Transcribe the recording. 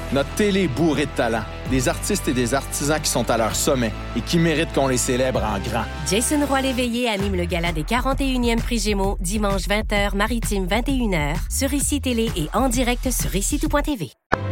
Notre télé est bourrée de talent. Des artistes et des artisans qui sont à leur sommet et qui méritent qu'on les célèbre en grand. Jason Roy-Léveillé anime le gala des 41e Prix Gémeaux, dimanche 20h, maritime 21h, sur ICI Télé et en direct sur ICITout.tv.